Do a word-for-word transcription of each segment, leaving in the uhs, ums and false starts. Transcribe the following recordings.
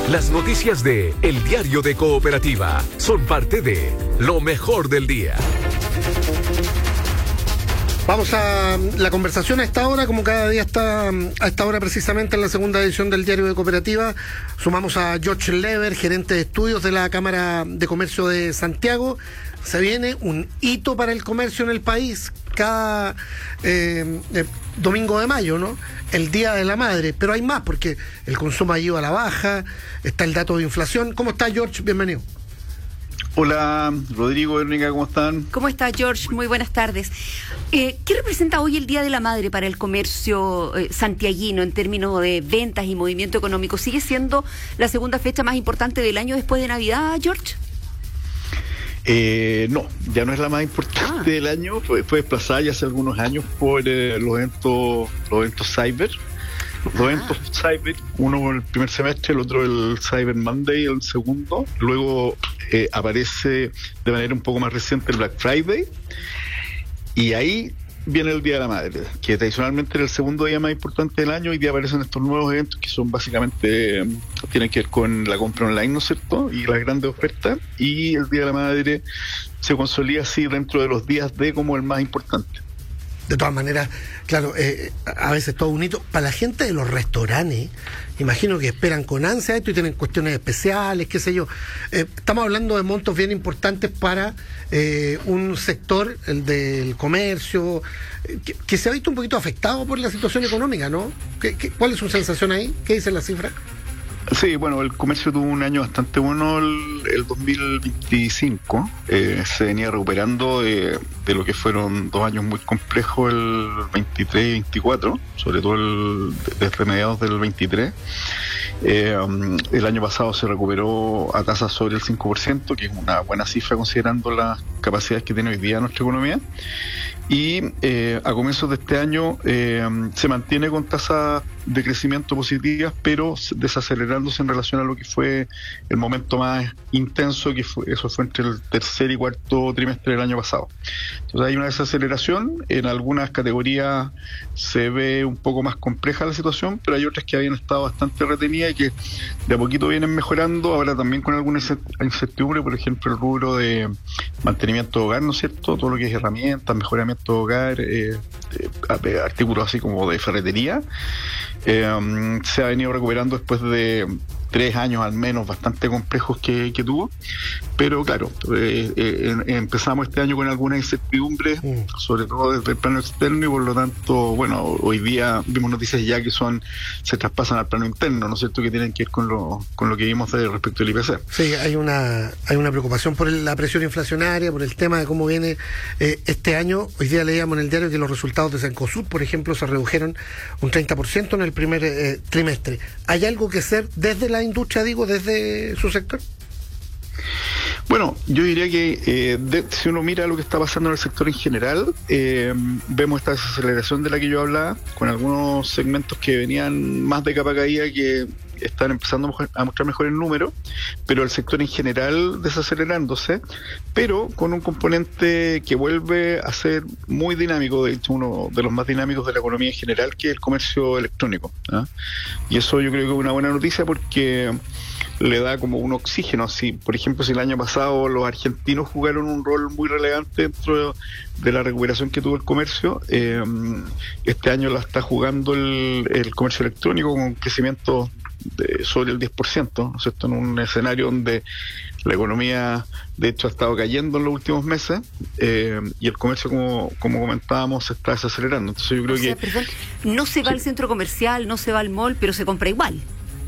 Las noticias de El Diario de Cooperativa son parte de lo mejor del día. Vamos a la conversación a esta hora, como cada día está a esta hora precisamente en la segunda edición del Diario de Cooperativa. Sumamos a George Lever, gerente de estudios de la Cámara de Comercio de Santiago. Se viene un hito para el comercio en el país cada eh, eh, domingo de mayo, ¿no? El Día de la Madre, pero hay más porque el consumo ha ido a la baja, está el dato de inflación. ¿Cómo está, George? Bienvenido. Hola, Rodrigo, Verónica, ¿cómo están? ¿Cómo está, George? Muy buenas tardes. Eh, ¿Qué representa hoy el Día de la Madre para el comercio eh, santiaguino en términos de ventas y movimiento económico? ¿Sigue siendo la segunda fecha más importante del año después de Navidad, George? Eh, no, ya no es la más importante ah. del año, fue, fue desplazada ya hace algunos años por eh, los eventos los eventos Cyber. Los dos eventos Cyber, uno el primer semestre, el otro el Cyber Monday, el segundo. Luego eh, aparece de manera un poco más reciente el Black Friday. Y ahí viene el Día de la Madre, que tradicionalmente era el segundo día más importante del año. Hoy día aparecen estos nuevos eventos que son básicamente, eh, tienen que ver con la compra online, ¿no es cierto? Y las grandes ofertas. Y el Día de la Madre se consolida así dentro de los días de como el más importante. De todas maneras, claro, eh, a veces todo un hito. Para la gente de los restaurantes, imagino que esperan con ansia esto y tienen cuestiones especiales, qué sé yo. Eh, estamos hablando de montos bien importantes para eh, un sector, el del comercio, eh, que, que se ha visto un poquito afectado por la situación económica, ¿no? ¿Qué, qué, ¿Cuál es su sensación ahí? ¿Qué dice la cifra? Sí, bueno, el comercio tuvo un año bastante bueno el, el dos mil veinticinco. Eh, se venía recuperando de, de lo que fueron dos años muy complejos, el veintitrés y veinticuatro, sobre todo el, desde mediados del veintitrés. Eh, el año pasado se recuperó a tasas sobre el cinco por ciento, que es una buena cifra considerando las capacidades que tiene hoy día nuestra economía. Y eh, a comienzos de este año eh, se mantiene con tasas de crecimiento positivas, pero desacelerándose en relación a lo que fue el momento más intenso, que fue, eso fue entre el tercer y cuarto trimestre del año pasado. Entonces hay una desaceleración, en algunas categorías se ve un poco más compleja la situación, pero hay otras que habían estado bastante retenidas y que de a poquito vienen mejorando, ahora también con alguna incertidumbre, por ejemplo el rubro de mantenimiento de hogar, ¿no es cierto? Todo lo que es herramientas, mejoramiento de hogar, eh, eh, artículos así como de ferretería, eh, um, se ha venido recuperando después de tres años al menos bastante complejos que, que tuvo, pero claro, eh, eh, empezamos este año con algunas incertidumbres, mm. sobre todo desde el plano externo, y por lo tanto, bueno, hoy día vimos noticias ya que son se traspasan al plano interno, ¿no es cierto?, que tienen que ir con lo con lo que vimos de respecto al I P C. Sí, hay una hay una preocupación por el, la presión inflacionaria, por el tema de cómo viene eh, este año. Hoy día leíamos en el diario que los resultados de Cencosud, por ejemplo, se redujeron un treinta por ciento en el primer eh, trimestre. ¿Hay algo que hacer desde la industria, digo, desde su sector? Bueno, yo diría que eh, de, si uno mira lo que está pasando en el sector en general, eh, vemos esta desaceleración de la que yo hablaba, con algunos segmentos que venían más de capa caída que están empezando a mostrar mejores números, pero el sector en general desacelerándose, pero con un componente que vuelve a ser muy dinámico, de hecho uno de los más dinámicos de la economía en general, que es el comercio electrónico, ¿eh? Y eso yo creo que es una buena noticia porque le da como un oxígeno. Así, por ejemplo, si el año pasado los argentinos jugaron un rol muy relevante dentro de la recuperación que tuvo el comercio, eh, este año la está jugando el, el comercio electrónico con un crecimiento de sobre el diez por ciento, ¿no es cierto?, en un escenario donde la economía de hecho ha estado cayendo en los últimos meses, eh, y el comercio, como, como comentábamos, se está desacelerando. Entonces yo creo o sea, que perdón, no se va sí. al centro comercial, no se va al mall, pero se compra igual.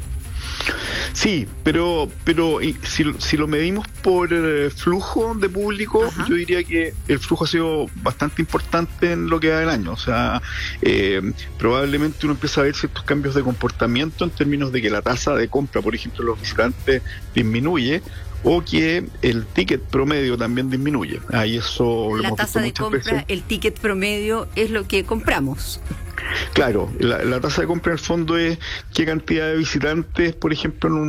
Sí, pero pero si, si lo medimos por eh, flujo de público, ajá, yo diría que el flujo ha sido bastante importante en lo que va del año. O sea, eh, probablemente uno empieza a ver ciertos cambios de comportamiento en términos de que la tasa de compra, por ejemplo, de los visitantes disminuye, o que el ticket promedio también disminuye. Ahí eso lo la hemos tasa de compra, veces. El ticket promedio es lo que compramos. Claro, la, la tasa de compra en el fondo es qué cantidad de visitantes, por ejemplo, en un